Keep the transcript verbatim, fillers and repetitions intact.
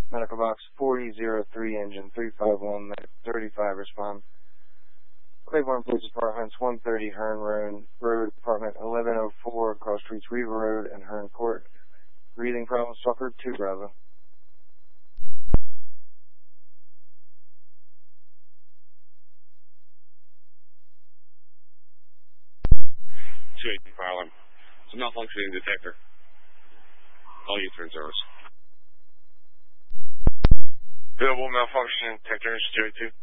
Medical box forty oh three, engine three five one, thirty-five, respond. Claiborne Police Departments, one thirty Hearn Road, Road, Department eleven oh four, Cross Streets, Weaver Road, and Hearn Court. Breathing problems suffered, two Bravo. two eighteen fire alarm. It's a malfunctioning detector. All units are in service. Available malfunctioning detectors, two eighty-two.